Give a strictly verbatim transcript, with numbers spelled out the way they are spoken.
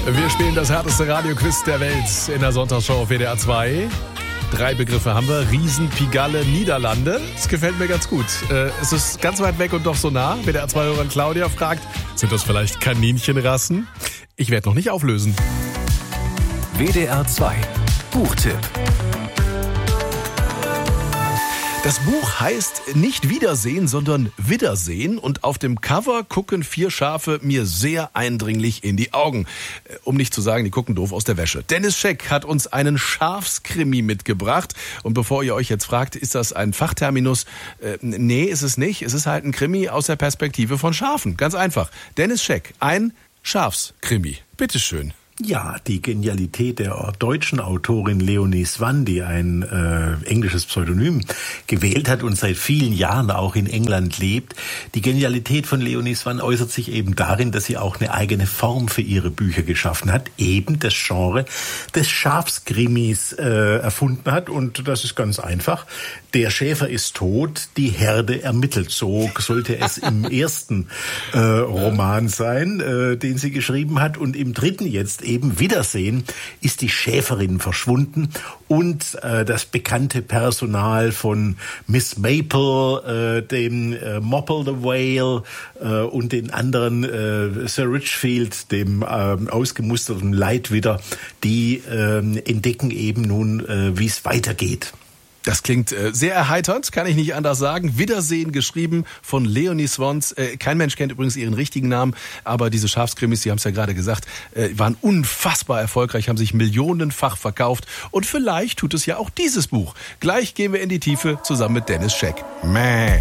Wir spielen das härteste Radioquiz der Welt in der Sonntagsshow auf W D R zwei. Drei Begriffe haben wir. Riesen, Pigalle, Niederlande. Das gefällt mir ganz gut. Es ist ganz weit weg und doch so nah. W D R zwei-Hörerin Claudia fragt, sind das vielleicht Kaninchenrassen? Ich werde noch nicht auflösen. W D R zwei Buchtipp. Das Buch heißt nicht Wiedersehen, sondern Wiedersehen. Und auf dem Cover gucken vier Schafe mir sehr eindringlich in die Augen. Um nicht zu sagen, die gucken doof aus der Wäsche. Dennis Scheck hat uns einen Schafskrimi mitgebracht. Und bevor ihr euch jetzt fragt, ist das ein Fachterminus? Äh, nee, ist es nicht. Es ist halt ein Krimi aus der Perspektive von Schafen. Ganz einfach. Dennis Scheck, ein Schafskrimi. Bitteschön. Ja, die Genialität der deutschen Autorin Leonie Swann, die ein äh, englisches Pseudonym gewählt hat und seit vielen Jahren auch in England lebt. Die Genialität von Leonie Swann äußert sich eben darin, dass sie auch eine eigene Form für ihre Bücher geschaffen hat, eben das Genre des Schafskrimis äh, erfunden hat. Und das ist ganz einfach. Der Schäfer ist tot, die Herde ermittelt. So sollte es im ersten äh, Roman sein, äh, den sie geschrieben hat. Und im dritten jetzt eben Wiedersehen ist die Schäferin verschwunden und äh, das bekannte Personal von Miss Maple, äh, dem äh, Mopple the Whale äh, und den anderen äh, Sir Richfield, dem äh, ausgemusterten Leitwidder, die äh, entdecken eben nun, äh, wie es weitergeht. Das klingt äh, sehr erheiternd, kann ich nicht anders sagen. Wiedersehen, geschrieben von Leonie Swans. Äh, kein Mensch kennt übrigens ihren richtigen Namen, aber diese Schafskrimis, Sie haben es ja gerade gesagt, äh, waren unfassbar erfolgreich, haben sich millionenfach verkauft. Und vielleicht tut es ja auch dieses Buch. Gleich gehen wir in die Tiefe zusammen mit Dennis Scheck. Mäh.